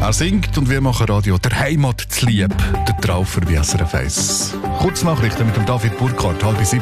Er singt und wir machen Radio der Heimat zu lieb, der Traufer wie SRF 1. Kurznachrichten mit dem David Burkhardt, 6:30.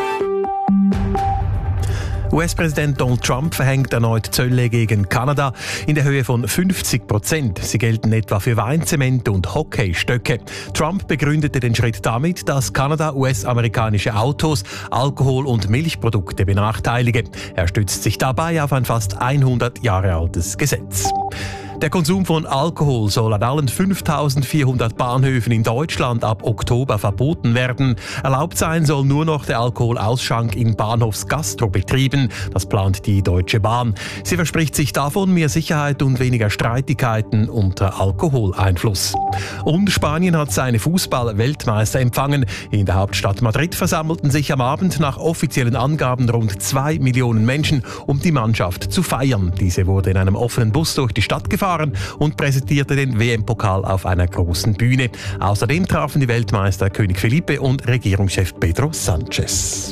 US-Präsident Donald Trump verhängt erneut Zölle gegen Kanada in der Höhe von 50%. Sie gelten etwa für Weinzement und Hockeystöcke. Trump begründete den Schritt damit, dass Kanada US-amerikanische Autos, Alkohol- und Milchprodukte benachteilige. Er stützt sich dabei auf ein fast 100 Jahre altes Gesetz. Der Konsum von Alkohol soll an allen 5.400 Bahnhöfen in Deutschland ab Oktober verboten werden. Erlaubt sein soll nur noch der Alkoholausschank in Bahnhofsgastrobetrieben. Das plant die Deutsche Bahn. Sie verspricht sich davon mehr Sicherheit und weniger Streitigkeiten unter Alkoholeinfluss. Und Spanien hat seine Fußball-Weltmeister empfangen. In der Hauptstadt Madrid versammelten sich am Abend nach offiziellen Angaben rund 2 Millionen Menschen, um die Mannschaft zu feiern. Diese wurde in einem offenen Bus durch die Stadt gefahren und präsentierte den WM-Pokal auf einer großen Bühne. Außerdem trafen die Weltmeister König Felipe und Regierungschef Pedro Sánchez.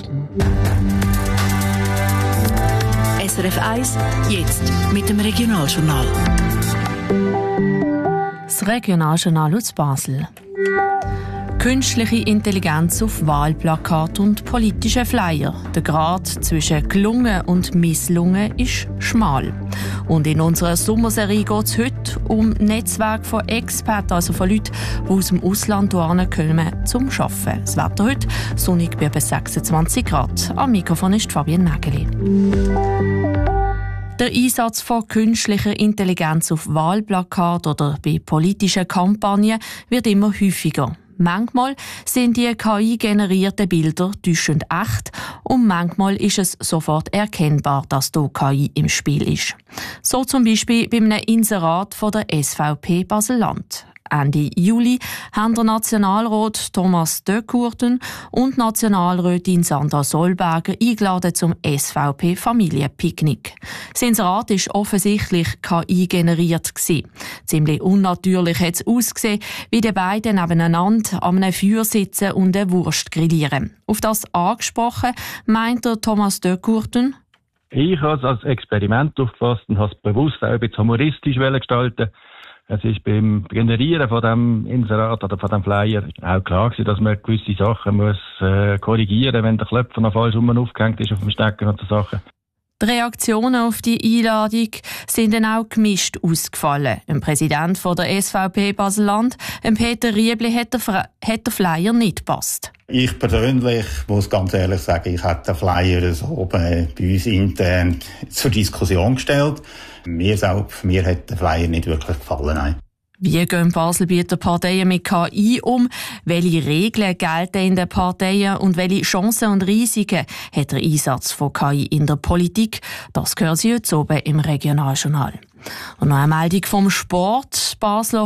SRF 1, jetzt mit dem Regionaljournal. Das Regionaljournal aus Basel. Künstliche Intelligenz auf Wahlplakat und politische Flyer. Der Grad zwischen gelungen und misslungen ist schmal. Und in unserer Sommerserie geht es heute um Netzwerk von Experten, also von Leuten, die aus dem Ausland kommen zum Arbeiten. Das Wetter heute sonnig bei bis 26 Grad. Am Mikrofon ist Fabienne Nägeli. Der Einsatz von künstlicher Intelligenz auf Wahlplakaten oder bei politischen Kampagnen wird immer häufiger. Manchmal sind die KI-generierten Bilder täuschend echt und manchmal ist es sofort erkennbar, dass hier KI im Spiel ist. So zum Beispiel bei einem Inserat von der SVP Basel-Land. Ende Juli haben der Nationalrat Thomas de Courten und Nationalrätin Sandra Solberger eingeladen zum SVP-Familienpicknick. Das Inserat war offensichtlich KI-generiert. Ziemlich unnatürlich hat es ausgesehen, wie die beiden nebeneinander an einem Feuer sitzen und eine Wurst grillieren. Auf das angesprochen meint der Thomas de Courten: Ich habe es als Experiment aufgefasst und habe es bewusst auch ein bisschen humoristisch gestalten. Es ist beim Generieren von dem Inserat oder von dem Flyer auch klar gewesen, dass man gewisse Sachen muss korrigieren, wenn der Klöpfer noch falsch aufgehängt ist auf dem Stecker und so Sachen. Die Reaktionen auf die Einladung sind dann auch gemischt ausgefallen. Ein Präsident von der SVP Basel-Land, Peter Riebli, hat der Flyer nicht gepasst. Ich persönlich muss ganz ehrlich sagen, ich hätte den Flyer so bei uns intern zur Diskussion gestellt. Mir hat der Flyer nicht wirklich gefallen. Nein. Wie gehen Baselbieter Parteien mit KI um? Welche Regeln gelten in den Parteien und welche Chancen und Risiken hat der Einsatz von KI in der Politik? Das hören Sie jetzt oben im Regionaljournal. Und noch eine Meldung vom Sport.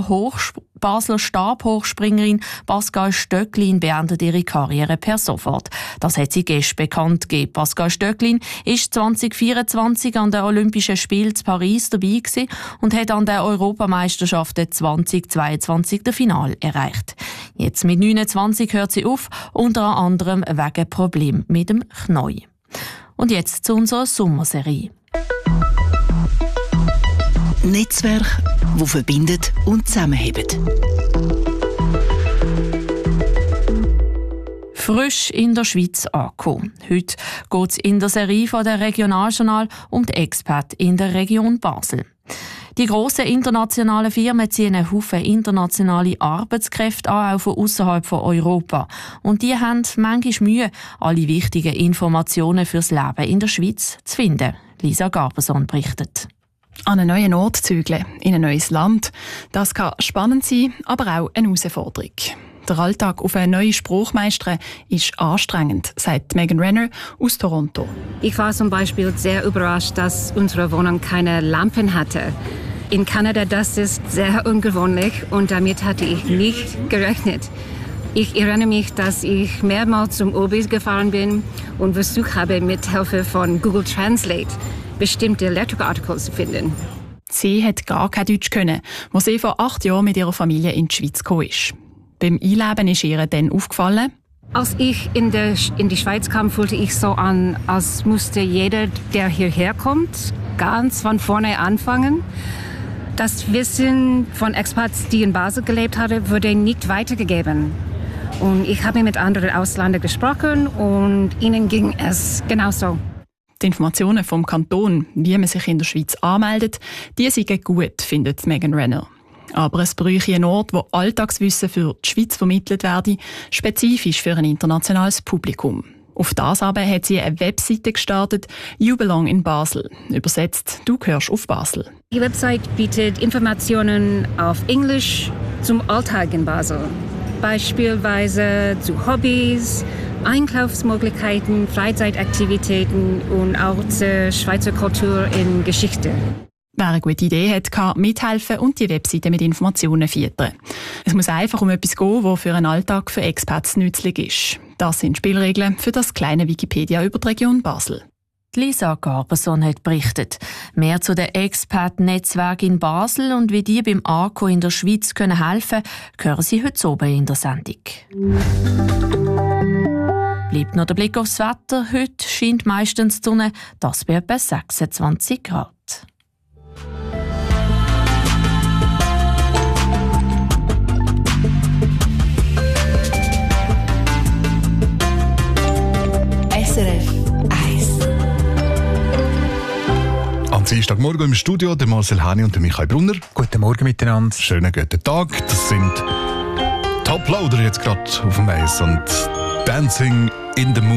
Basler Stabhochspringerin Pascal Stöcklin beendet ihre Karriere per sofort. Das hat sie gestern bekannt gegeben. Pascal Stöcklin ist 2024 an den Olympischen Spielen in Paris dabei gewesen und hat an den Europameisterschaften 2022 das Finale erreicht. Jetzt mit 29 hört sie auf, unter anderem wegen Problemen mit dem Knie. Und jetzt zu unserer Sommerserie. Netzwerk, das verbindet und zusammenhält. Frisch in der Schweiz angekommen. Heute geht es in der Serie von der Regionaljournal um die Experten in der Region Basel. Die grossen internationalen Firmen ziehen einen Haufen internationale Arbeitskräfte an, auch von außerhalb von Europa. Und die haben manchmal Mühe, alle wichtigen Informationen fürs Leben in der Schweiz zu finden. Lisa Garberson berichtet. An einen neuen Ort zügeln, in ein neues Land. Das kann spannend sein, aber auch eine Herausforderung. Der Alltag auf eine neue Sprachmeisterin ist anstrengend, sagt Megan Renner aus Toronto. Ich war zum Beispiel sehr überrascht, dass unsere Wohnung keine Lampen hatte. In Kanada das ist sehr ungewöhnlich und damit hatte ich nicht gerechnet. Ich erinnere mich, dass ich mehrmals zum Obi gefahren bin und versucht habe, mit Hilfe von Google Translate bestimmte Lexikartikel zu finden. Sie hat gar kein Deutsch können, als sie vor 8 Jahren mit ihrer Familie in die Schweiz gekommen ist. Beim Einleben ist ihr dann aufgefallen: Als ich in die Schweiz kam, fühlte ich so an, als müsste jeder, der hierher kommt, ganz von vorne anfangen. Das Wissen von Expats, die in Basel gelebt haben, wurde nicht weitergegeben. Und ich habe mit anderen Ausländern gesprochen und ihnen ging es genauso. Die Informationen vom Kanton, wie man sich in der Schweiz anmeldet, die sind gut, findet Megan Renner. Aber es bräuchte einen Ort, wo Alltagswissen für die Schweiz vermittelt werde, spezifisch für ein internationales Publikum. Auf das aber hat sie eine Webseite gestartet, You Belong in Basel. Übersetzt, du gehörst auf Basel. Die Website bietet Informationen auf Englisch zum Alltag in Basel. Beispielsweise zu Hobbys, Einkaufsmöglichkeiten, Freizeitaktivitäten und auch zur Schweizer Kultur in Geschichte. Wer eine gute Idee hat, kann mithelfen und die Webseite mit Informationen füttern. Es muss einfach um etwas gehen, das für einen Alltag für Expats nützlich ist. Das sind Spielregeln für das kleine Wikipedia über die Region Basel. Lisa Garberson hat berichtet. Mehr zu den Expat-Netzwerken in Basel und wie die beim Ankommen in der Schweiz helfen können, hören Sie heute oben in der Sendung. Bleibt noch der Blick aufs Wetter. Heute scheint meistens die Sonne, das bei etwa 26 Grad. SRF 1. Am Dienstagmorgen im Studio der Marcel Hani und der Michael Brunner. Guten Morgen miteinander. Schönen guten Tag. Das sind Top Loader jetzt gerade auf dem Eis und Dancing in the Moon.